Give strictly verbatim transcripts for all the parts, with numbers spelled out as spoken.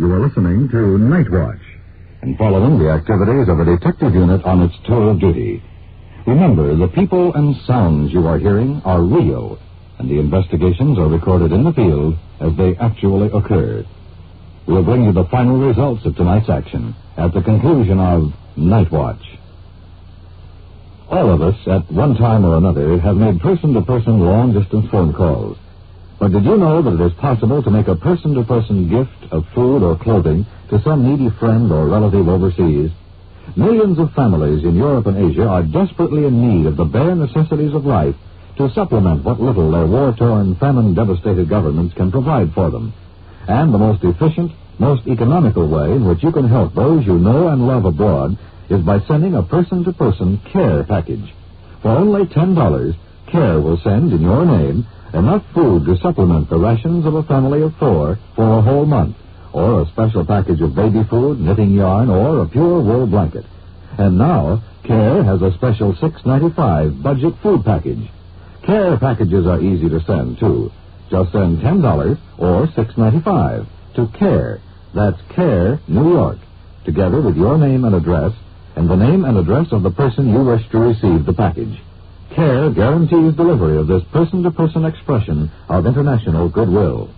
You are listening to Night Watch and following the activities of a detective unit on its tour of duty. Remember, the people and sounds you are hearing are real, and the investigations are recorded in the field as they actually occur. We'll bring you the final results of tonight's action at the conclusion of Night Watch. All of us, at one time or another, have made person-to-person long-distance phone calls. But did you know that it is possible to make a person-to-person gift of food or clothing to some needy friend or relative overseas? Millions of families in Europe and Asia are desperately in need of the bare necessities of life to supplement what little their war-torn, famine-devastated governments can provide for them. And the most efficient, most economical way in which you can help those you know and love abroad is by sending a person-to-person care package. For only ten dollars, CARE will send, in your name, enough food to supplement the rations of a family of four for a whole month, or a special package of baby food, knitting yarn, or a pure wool blanket. And now, CARE has a special six dollars and ninety-five cents budget food package. CARE packages are easy to send, too. Just send ten dollars or six dollars and ninety-five cents to CARE. That's CARE, New York, together with your name and address, and the name and address of the person you wish to receive the package. CARE guarantees delivery of this person-to-person expression of international goodwill.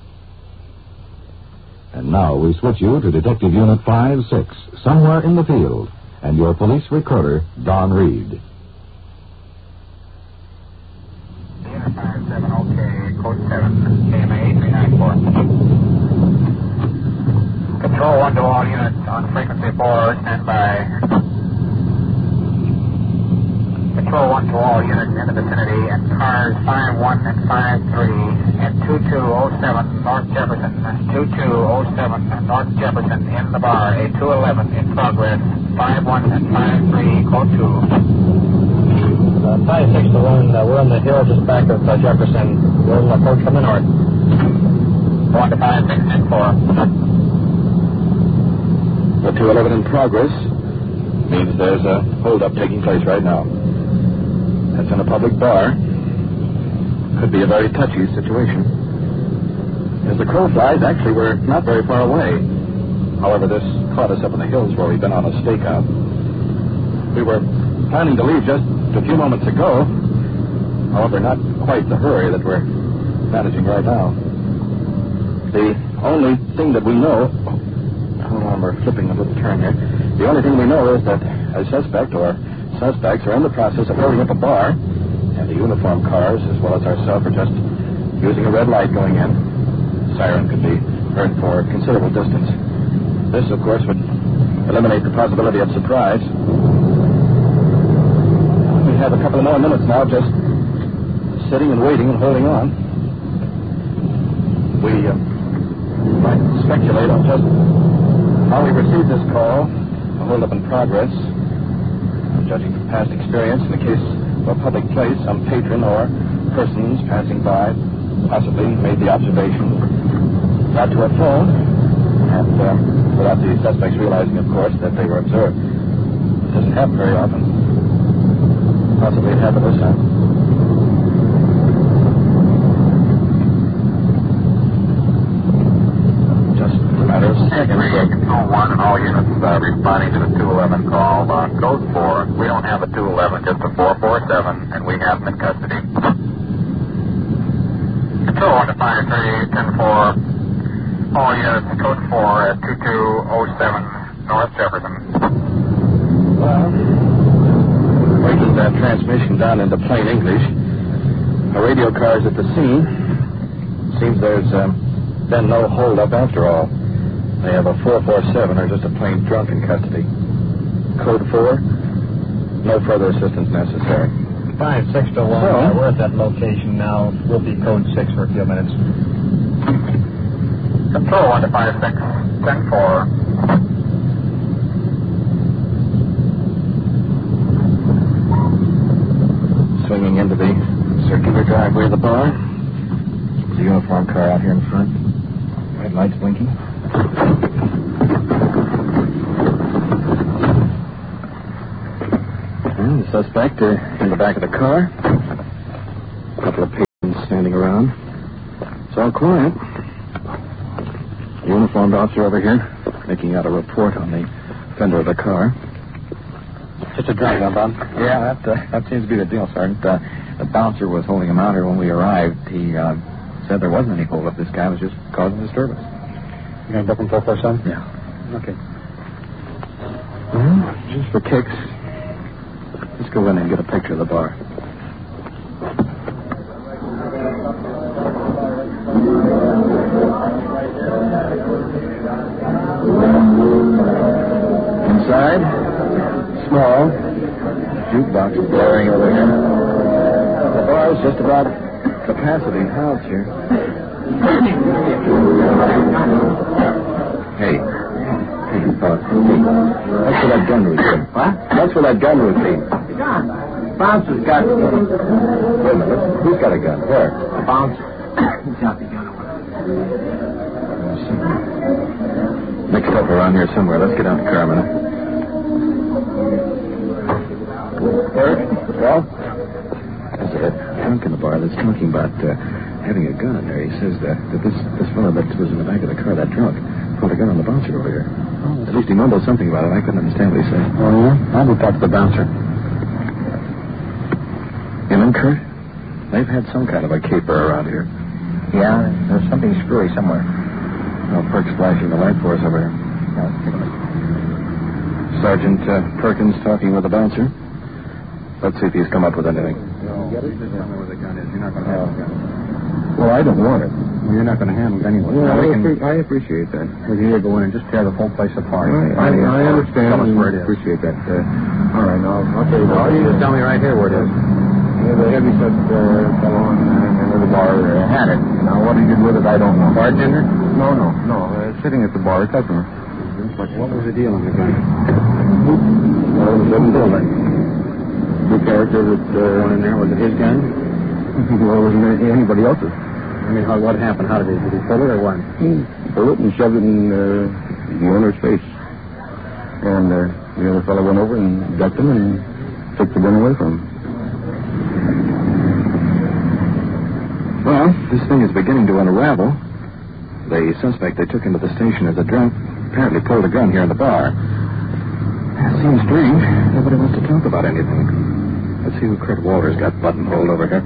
And now we switch you to Detective Unit five six, somewhere in the field, and your police recorder, Don Reed. Unit five seven, okay, code seven, K M A three nine four. Control one to all units on frequency four, stand by. Control one to all units in the vicinity and cars five one and five three and two two oh seven North Jefferson, two two oh seven North Jefferson in the bar, A two eleven in progress, five one and five three, code two. Uh, five six to one, uh, we're on the hill just back of uh, Jefferson. We're on the approach from the north. one to five six and four. The two eleven in progress means there's a hold-up taking place right now. That's in a public bar. Could be a very touchy situation. As the crow flies, actually, we're not very far away. However, this caught us up in the hills where we've been on a stakeout. We were planning to leave just a few moments ago. However, not quite the hurry that we're managing right now. The only thing that we know... Hold on, we're flipping a little turn here. The only thing we know is that a suspect or... suspects are in the process of holding up a bar, and the uniformed cars, as well as ourselves, are just using a red light going in. Siren could be heard for a considerable distance. This, of course, would eliminate the possibility of surprise. We have a couple of more minutes now, just sitting and waiting and holding on. We uh, might speculate on just how we received this call, a hold-up in progress. Judging from past experience, in the case of a public place, some patron or persons passing by possibly made the observation, got to a phone, and uh, without the suspects realizing, of course, that they were observed. It doesn't happen very often. Possibly it happened this time. Just a matter of seconds. Control one and all units uh, responding to the two eleven call. Uh, code four, we don't have a two eleven, just a four four seven, and we have them in custody. Control one to five three, ten four, all units, code four at two two oh seven North Jefferson. Well, breaking that transmission down into plain English, the radio car's at the scene. Seems there's um, been no hold-up after all. They have a four four seven or just a plain drunk in custody. Code four, no further assistance necessary. five six to one, Well, uh, we're at that location now. We'll be code six for a few minutes. Control one to five six, ten four. Swinging into the circular driveway of the bar. There's a uniform car out here in front. Red lights blinking. And the suspect uh, in the back of the car. A couple of patrons standing around. It's all quiet. Uniformed officer over here, making out a report on the fender of the car. Just a drunk, huh, Bob? Yeah, that, uh, that seems to be the deal, Sergeant. Uh, the bouncer was holding him out here when we arrived. He uh, said there wasn't any hold up. This guy was just causing disturbance. You going to book him for four son? Yeah. Okay. Well, just for kicks. Let's go in and get a picture of the bar. Inside, small, jukebox is blaring over here. The bar is just about capacity housed here. Hey, hey, uh, hey, that's for that gun routine. What? That's for that gun routine. The gun. Bouncer's got the gun. Wait a minute, who's got a gun? Where? The bouncer. He's got the gun. Mixed up around here somewhere. Let's get out the car a minute. Eric? Well? There's a drunk in the bar that's talking about uh, having a gun in there. He says that, that this, this fellow that was in the back of the car, that drunk, pulled a gun on the bouncer over here. Oh. At least he mumbled something about it. I couldn't understand what he said. Oh, yeah? I'll go talk to the bouncer. Him and Kurt? They've had some kind of a caper around here. Yeah, there's something screwy somewhere. Oh, Perk's flashing the light for us over here. Yeah, let's take a look. Sergeant uh, Perkins talking with the bouncer. Let's see if he's come up with anything. Get it? Just tell me where the gun is. You're not going to have the gun. Well, I don't want it. Well, you're not going to handle it anyway. Well, Now, I, we can, appre- I appreciate that. we can either go in and just tear the whole place apart. I, I, I understand. Tell us where it is. Appreciate that. Uh, all right, now, I'll tell you what. Well, you just tell me right here where it is. Yeah, the heavy-set uh, fellow in, uh, in the bar uh, had it. Now, what he did with it, I don't know. Bartender? No, no, no. Uh, sitting at the bar, a customer. What was the deal on the gun? Well, it was a building. The character that... Uh, One in there, was it his gun? Well, it wasn't any- anybody else's. I mean, how, what happened? How did he, did he pull it or what? He pulled it and shoved it in uh, the owner's face. And uh, the other fellow went over and ducked him and took the gun away from him. Well, this thing is beginning to unravel. The suspect they took into the station as a drunk apparently pulled a gun here in the bar. It seems strange. Nobody wants to talk about anything. Let's see who Kurt Walters got buttonholed over here.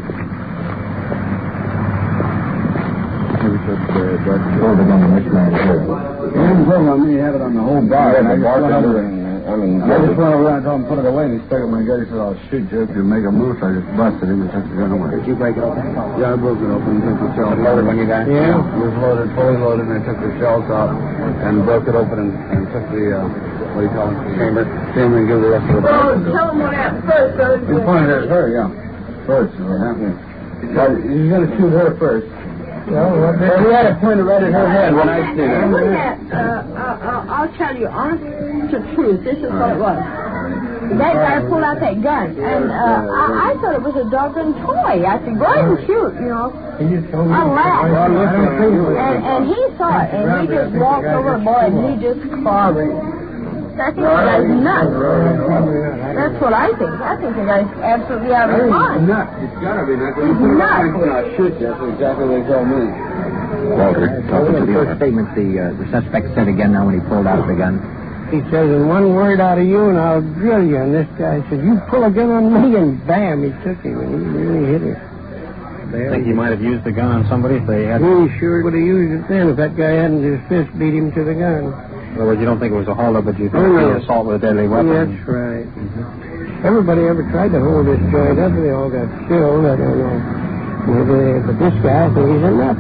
Pulled the gun on this man here. He didn't pull it on me. He had it on the whole bar. Yeah, the bartender and... I mean, I just went over and told him put it away, and he stuck it in my gut. He said, I'll shoot you if you make a move. So I just busted him and took the gun away. Did you break it open? Yeah, I broke it open and took the shells out. Loaded when you got it? Yeah, it was loaded, fully loaded, and I took the shells out and broke it open and, and took the, uh, what do you call it? Chamber. Chamber and give the rest of the Well, tell him what happened first, brother. He pointed at her, yeah. First, what happened? Well, he's going to shoot her first. Well, well, he had it pointed right at her head when I seen it. What that, uh, uh, I'll tell you honest to truth. This is what it was. That guy pulled out that gun, and uh, I, I thought it was a doggone toy. I said, go ahead and shoot, you know. I laughed. And, and he saw it, and he just walked over the boy, and he just clobbered. I think the guy's nuts. That's what I think. I think the guy's absolutely out of his mind. He's nuts. He's got to be nuts. He's nuts. I'll shoot you. That's exactly what he told me. Walter, talking to the First other. statement the, uh, the suspect said again now when he pulled out the gun. He says, in one word out of you, and I'll drill you. And this guy said, you pull a gun on me, and bam, he took him, and he really hit him. Think he might have used the gun on somebody if they had... He sure would have used it then if that guy hadn't his fist beat him to the gun. In other words, you don't think it was a holdup, but you think Oh, it no. was assault with a deadly weapon? That's right. Mm-hmm. Everybody ever tried to hold this joint up, they all got killed. I don't know. Maybe, but this guy, I think he's a nut.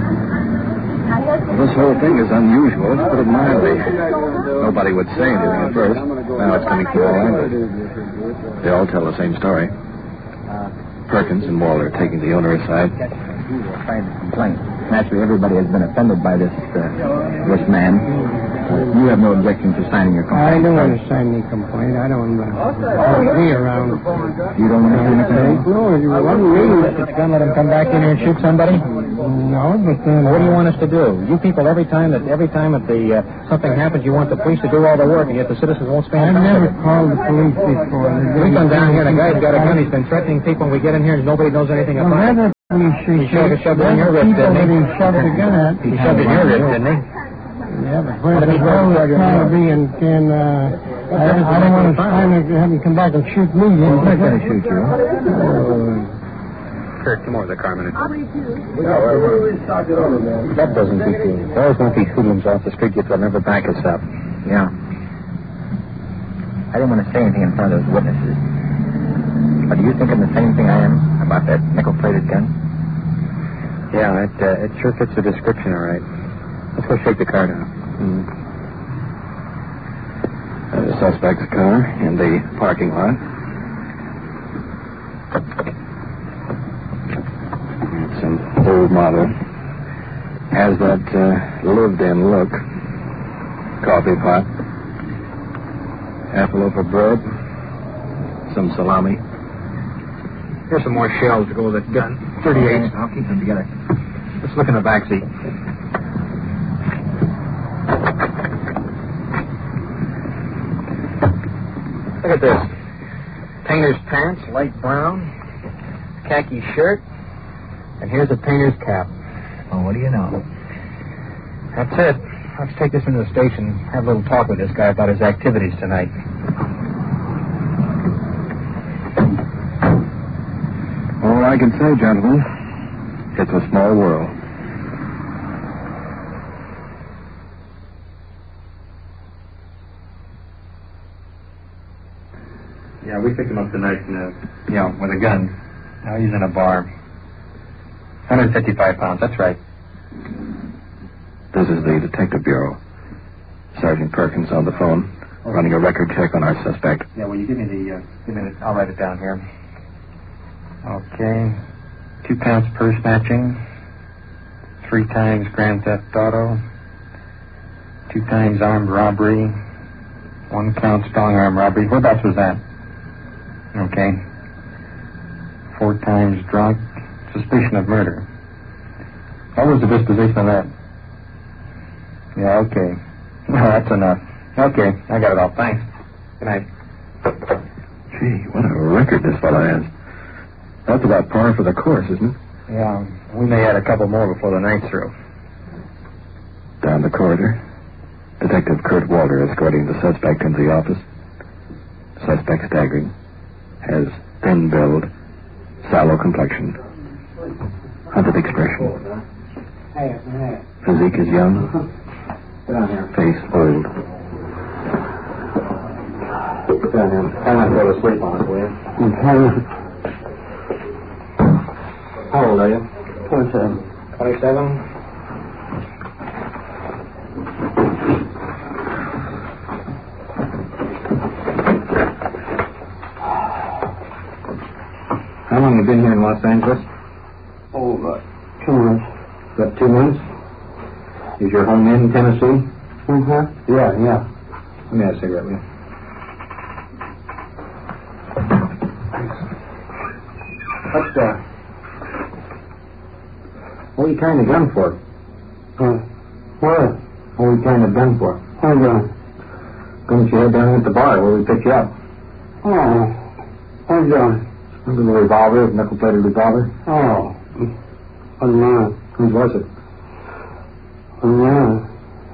This whole thing is unusual, to put it mildly. Nobody would say anything at first. Now it's coming from all angles. They all tell the same story. Perkins and Walter taking the owner aside. Signed the complaint. Naturally, everybody has been offended by this uh, this man. You have no objection to signing your I complaint. don't want to sign any complaint. I don't uh, want me around. You don't want to sign a complaint? No, it wasn't me. It's going to let him come back in here and shoot somebody? No, but then... What do you want us to do? You people, every time that every time that the uh, something happens, you want the police to do all the work, and yet the citizens won't stand I've back. never called the police before. We come down here, and a guy's got a gun. He's been threatening people, and we get in here, and nobody knows anything Well, about it. have He, He shoved it in your wrist, didn't he? He shoved the gun at. He shoved it in your wrist, didn't he? Yeah, but where's the gun trying to be and can, uh, I, I don't want to try to have him come back and shoot me. He's not going to shoot you. Uh, Kurt, come over to the car a minute. That doesn't beat you. They always want these hoodlums off the street. You'll never back us up. Yeah. I didn't want to say anything in front of those witnesses. But do you think of the same thing I am about that nickel-plated gun? Yeah, it uh, it sure fits the description, all right. Let's go shake the car down. Mm. There's the suspect's car in the parking lot. It's an old model. Has that uh, lived-in look. Coffee pot. Half a loaf of bread. Some salami. Here's some more shells to go with that gun. thirty-eight. I'll keep them together. Let's look in the back seat. Look at this. Painter's pants, light brown. Khaki shirt. And here's a painter's cap. Well, what do you know? That's it. Let's take this into the station, have a little talk with this guy about his activities tonight. All I can say, gentlemen, it's a small world. Yeah, we picked him up tonight, in a, you know, with a gun. Now he's in a bar. one hundred fifty-five pounds, that's right. This is the Detective Bureau. Sergeant Perkins on the phone, running a record check on our suspect. Yeah, will you give me the, uh, give me the, I'll write it down here. Okay. Two counts purse snatching. Three times grand theft auto. Two times armed robbery. One count strong arm robbery. Whereabouts was that? Okay. Four times drunk. Suspicion of murder. What was the disposition of that? Yeah, okay. Well, that's enough. Okay, I got it all. Thanks. Good night. Gee, what a record this fellow has. That's about par for the course, isn't it? Yeah, we may add a couple more before the night's through. Down the corridor, Detective Kurt Walter escorting the suspect into the office. Suspect staggering. Has thin build, sallow complexion, hunted expression. Physique is young, face old. Sit down here. Try not to go to sleep on it, will you? How old are you? twenty-seven. Twenty-seven? How long have you been here in Los Angeles? Oh, about two months. About two months? Is your home in Tennessee? Mm-hmm. Yeah, yeah. Let me have a cigarette, will you? What's uh What are you carrying the gun for? Uh, what? What are you carrying the gun for? What gun? Gun that you had down at the bar where we picked you up. Oh. What gun? Remember the revolver, the nickel-plated revolver? Oh. What gun? Whose was it? What gun?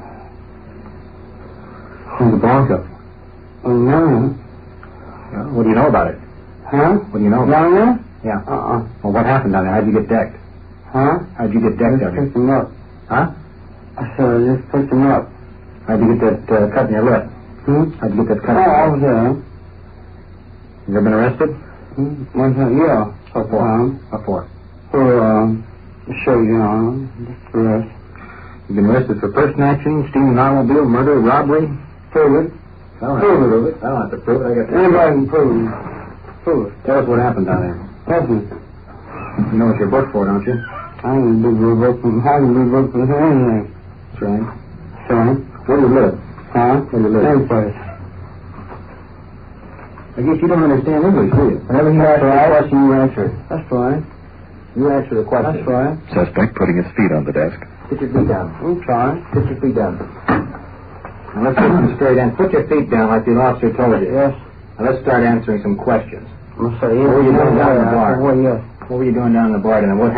Who's the Bronco? What gun? Uh, what do you know about it? Huh? What do you know about Down there? it? Yeah. Uh-uh. Well, what happened down there? How'd you get decked? Huh? How'd you get decked down Just there? picked him up. Huh? I said, I just picked him up. How'd you get that uh, cut in your lip? Hmm? How'd you get that cut Oh, in I your was lip? there. You ever been arrested? Hmm? One time, yeah. What for? Um, What for? for, um, the show, you know, just the rest. You've been arrested for purse snatching, stealing an automobile, murder, robbery. Prove it. I don't Prove have to it. prove it. I don't have to prove it. I got to. Anybody can prove it. Prove it. Tell us what happened down there. Nothing. You know what you're booked for, don't you? I can be revoked from, I can be revoked from anything. That's right. Son. Where do you live? Huh? Where do you live? Same place. I guess you don't understand English, do you? Whenever you ask a question, you answer it. That's fine. You answer the question. That's fine. Suspect putting his feet on the desk. Put your feet down. I'm trying. Put your feet down. Now let's get them straight in. Put your feet down like the officer told you. Yes. Now let's start answering some questions. I'm going to say yes. What were you doing down in the Yeah, bar? well, yes. What were you doing down in the bar, and what